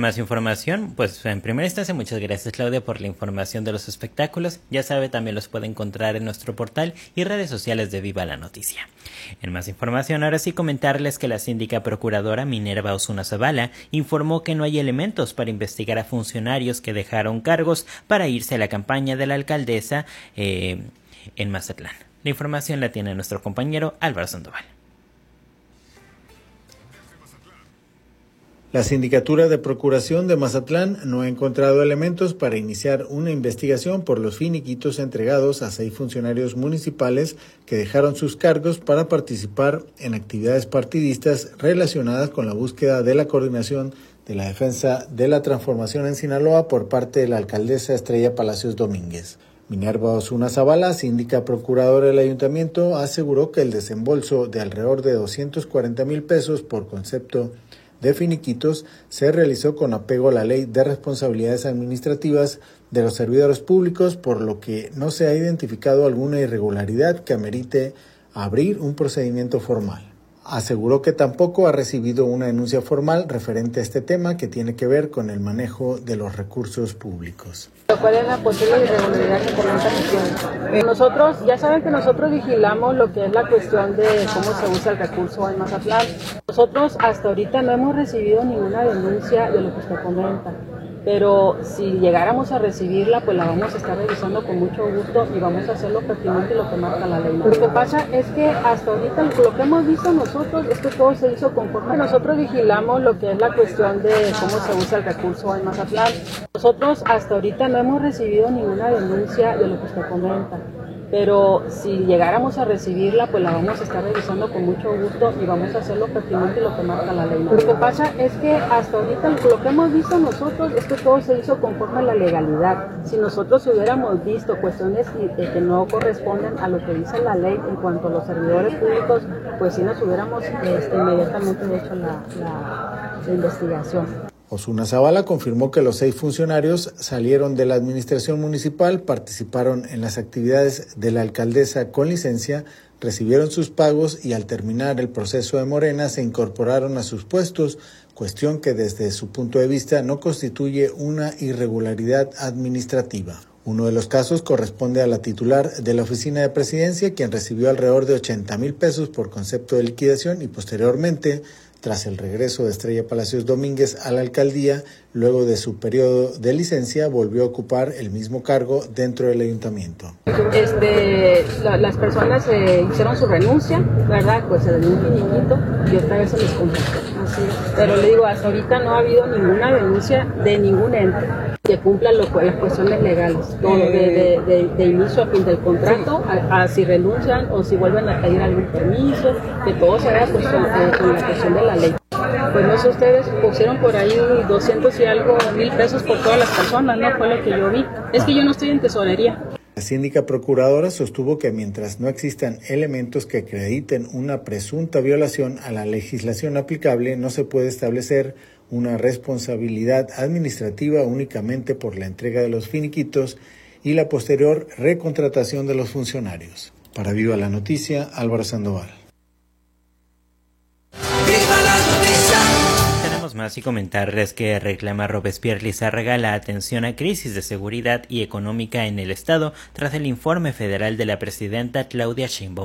más información, pues en primera instancia muchas gracias Claudia por la información de los espectáculos. Ya sabe, también los puede encontrar en nuestro portal y redes sociales de Viva la Noticia. En más información, ahora sí comentarles que la síndica procuradora Minerva Osuna Zavala informó que no hay elementos para investigar a funcionarios que dejaron cargos para irse a la campaña de la alcaldesa en Mazatlán. La información la tiene nuestro compañero Álvaro Sandoval. La Sindicatura de Procuración de Mazatlán no ha encontrado elementos para iniciar una investigación por los finiquitos entregados a 6 funcionarios municipales que dejaron sus cargos para participar en actividades partidistas relacionadas con la búsqueda de la coordinación de la defensa de la transformación en Sinaloa por parte de la alcaldesa Estrella Palacios Domínguez. Minerva Osuna Zavala, síndica procuradora del ayuntamiento, aseguró que el desembolso de alrededor de 240,000 pesos por concepto de finiquitos se realizó con apego a la Ley de Responsabilidades Administrativas de los Servidores Públicos, por lo que no se ha identificado alguna irregularidad que amerite abrir un procedimiento formal. Aseguró que tampoco ha recibido una denuncia formal referente a este tema que tiene que ver con el manejo de los recursos públicos. ¿Cuál es la posible irregularidad que comenta gestión? Nosotros, ya saben que nosotros vigilamos lo que es la cuestión de cómo se usa el recurso en Mazatlán. Nosotros hasta ahorita no hemos recibido ninguna denuncia de lo que usted comenta. Pero si llegáramos a recibirla, pues la vamos a estar revisando con mucho gusto y vamos a hacer lo pertinente y lo que marca la ley. Lo que pasa es que hasta ahorita lo que hemos visto nosotros es que todo se hizo conforme. Nosotros vigilamos lo que es la cuestión de cómo se usa el recurso en Mazatlán. Nosotros hasta ahorita no hemos recibido ninguna denuncia de lo que usted comenta. Pero si llegáramos a recibirla, pues la vamos a estar revisando con mucho gusto y vamos a hacer lo pertinente y lo que marca la ley. Lo que pasa es que hasta ahorita lo que hemos visto nosotros es que todo se hizo conforme a la legalidad. Si nosotros hubiéramos visto cuestiones que no corresponden a lo que dice la ley en cuanto a los servidores públicos, pues sí nos hubiéramos inmediatamente hecho la investigación. Osuna Zavala confirmó que los 6 funcionarios salieron de la administración municipal, participaron en las actividades de la alcaldesa con licencia, recibieron sus pagos y al terminar el proceso de Morena se incorporaron a sus puestos, cuestión que desde su punto de vista no constituye una irregularidad administrativa. Uno de los casos corresponde a la titular de la oficina de presidencia, quien recibió alrededor de 80,000 pesos por concepto de liquidación y posteriormente, tras el regreso de Estrella Palacios Domínguez a la alcaldía, luego de su periodo de licencia, volvió a ocupar el mismo cargo dentro del ayuntamiento. Las personas hicieron su renuncia, ¿verdad? Pues se les dio un finiquito y otra vez se les completó. Así es. Pero le digo, hasta ahorita no ha habido ninguna denuncia de ningún ente que cumpla las cuestiones legales, todo de inicio a fin del contrato, a si renuncian o si vuelven a pedir algún permiso, que todo se haga con la cuestión de la ley. Pues no sé, ustedes pusieron por ahí 200 y algo mil pesos por todas las personas, ¿no? Fue lo que yo vi. Es que yo no estoy en tesorería. La síndica procuradora sostuvo que mientras no existan elementos que acrediten una presunta violación a la legislación aplicable, no se puede establecer una responsabilidad administrativa únicamente por la entrega de los finiquitos y la posterior recontratación de los funcionarios. Para Viva la Noticia, Álvaro Sandoval. Tenemos más y comentarles que reclama Robespierre Lizárraga la atención a crisis de seguridad y económica en el Estado tras el informe federal de la presidenta Claudia Sheinbaum